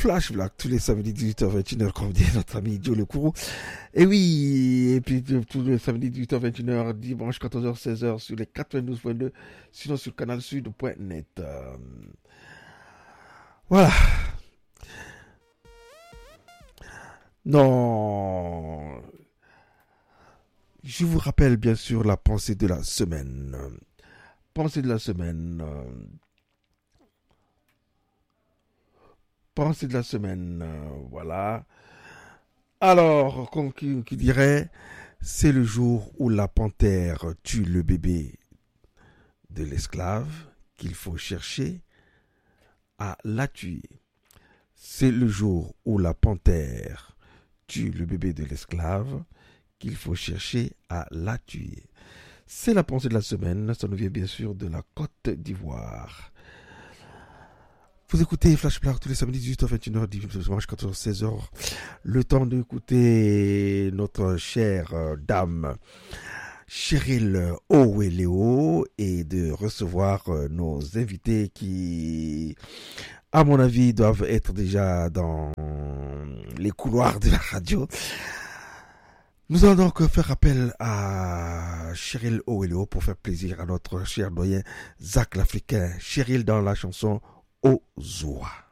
Flash Black tous les samedis 18h-21h, comme dit notre ami Joe Le Kourou. Et oui, et puis tous les samedis 18h-21h, dimanche 14h-16h sur les 92.2, sinon sur canalsud.net. Voilà. Non. Je vous rappelle bien sûr la pensée de la semaine. Pensée de la semaine. Pensée de la semaine. Voilà. Alors, comme qui dirait, c'est le jour où la panthère tue le bébé de l'esclave qu'il faut chercher à la tuer. C'est le jour où la panthère tue le bébé de l'esclave qu'il faut chercher à la tuer. C'est la pensée de la semaine. Ça nous vient bien sûr de la Côte d'Ivoire. Vous écoutez Flash Black tous les samedis 18h-21h, dimanche 14h-16h. Le temps d'écouter notre chère dame Cheryl Oweleo et de recevoir nos invités qui, à mon avis, doivent être déjà dans les couloirs de la radio. Nous allons donc faire appel à Cheryl Oweleo pour faire plaisir à notre cher doyen Zach l'Africain. Cheryl dans la chanson Ozoa.